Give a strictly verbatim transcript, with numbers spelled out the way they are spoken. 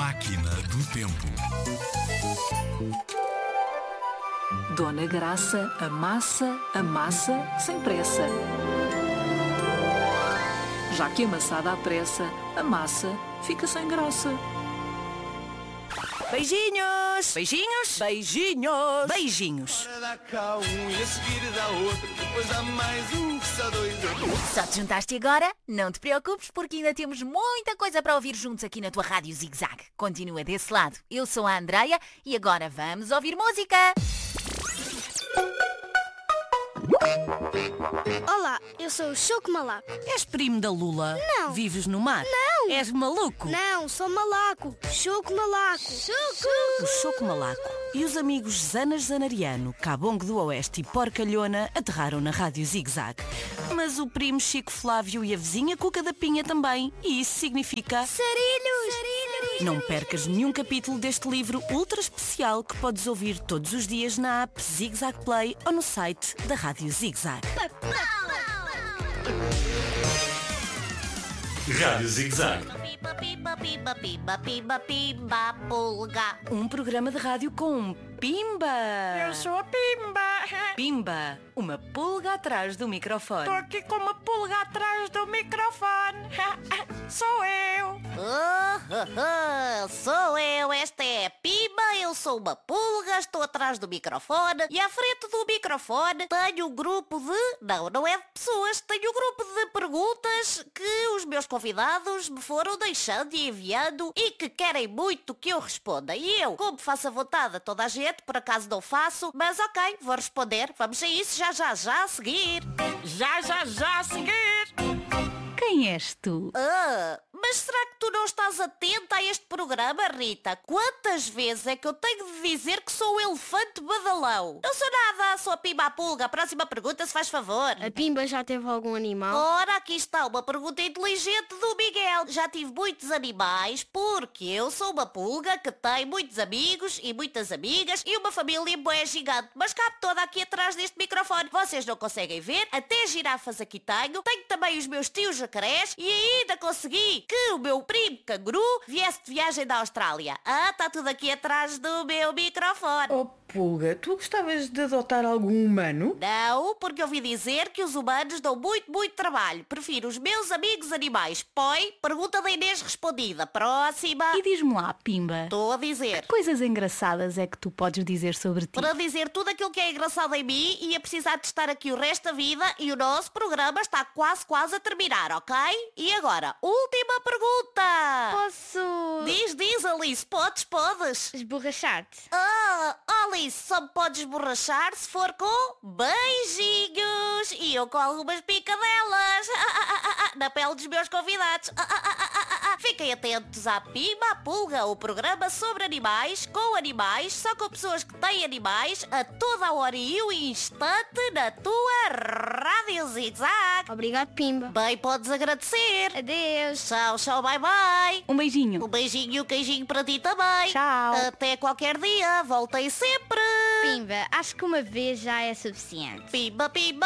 Máquina do Tempo. Dona Graça amassa, amassa, sem pressa. Já que amassada à pressa, a massa fica sem graça. Beijinhos! Beijinhos! Beijinhos! Beijinhos! Ora dá cá um e a seguir dá outro. Depois dá mais um, que só dois outros. Só te juntaste agora? Não te preocupes, porque ainda temos muita coisa para ouvir juntos aqui na tua Rádio Zig Zag. Continua desse lado. Eu sou a Andreia e agora vamos ouvir música. Olá, eu sou o Choco Malaco. És primo da Lula? Não. Vives no mar? Não. És maluco? Não, sou Malaco. Choco Malaco. Choco! O Choco Malaco e os amigos Zanas Zanariano, Cabongo do Oeste e Porcalhona aterraram na Rádio Zig Zag. Mas o primo Chico Flávio e a vizinha Cuca da Pinha também. E isso significa... Sarilhos! Sarilhos! Não percas nenhum capítulo deste livro ultra especial que podes ouvir todos os dias na app Zig Zag Play ou no site da Rádio Zig Zag. Rádio Zig Zag. Piba, piba, piba, piba, piba, piba, pulga. Um programa de rádio com Pimba! Eu sou a Pimba. Pimba, uma pulga atrás do microfone. Estou aqui com uma pulga atrás do microfone. Sou eu. Oh, oh, oh, sou eu, esta é a Pimba, eu sou uma pulga, estou atrás do microfone e à frente do microfone tenho um grupo de... Não, não é de pessoas, tenho um grupo de perguntas que os meus convidados me foram deixando e enviando e que querem muito que eu responda. E eu, como faço a vontade a toda a gente, por acaso não faço, mas ok, vou responder. Vamos a isso já, já, já a seguir. Já, já, já a seguir. Quem és tu? Ah, mas será que tu não estás atenta a este programa, Rita? Quantas vezes é que eu tenho de dizer que sou o elefante badalão? Não sou nada, sou a Pimba a Pulga. Próxima pergunta, se faz favor. A Pimba já teve algum animal? Ora, aqui está uma pergunta inteligente do Miguel. Já tive muitos animais porque eu sou uma pulga que tem muitos amigos e muitas amigas e uma família bué gigante. Mas cabe toda aqui atrás deste microfone. Vocês não conseguem ver, até girafas aqui tenho. Tenho também os meus tios jacarés e ainda consegui que o meu primo canguru viesse de viagem da Austrália. Ah, está tudo aqui atrás do meu microfone. Oh, Pulga, tu gostavas de adotar algum humano? Não, porque ouvi dizer que os humanos dão muito, muito trabalho. Prefiro os meus amigos animais. Põe, pergunta da Inês respondida. Próxima. E diz-me lá, Pimba, Estou a dizer. que coisas engraçadas é que tu podes dizer sobre ti? Para dizer tudo aquilo que é engraçado em mim, ia precisar de estar aqui o resto da vida e o nosso programa está quase, quase a terminar, ok? E agora, última pergunta. Posso Diz, diz, Alice. Podes, podes. esborrachar-te? Ah, Alice, só me podes esborrachar se for com beijinhos e eu com algumas picadelas ah, ah, ah, ah, na pele dos meus convidados. Ah, ah, ah, ah, ah, ah. Fiquem atentos à Pimba a Pulga, o programa sobre animais, com animais, só com pessoas que têm animais, a toda a hora e um instante na tua Rádio Zig Zag. Obrigado, Pimba. Bem, podes agradecer. Adeus. Tchau, tchau, bye, bye. Um beijinho. Um beijinho e um queijinho para ti também. Tchau. Até qualquer dia. Voltem sempre. Pimba, acho que uma vez já é suficiente. Pimba, pimba.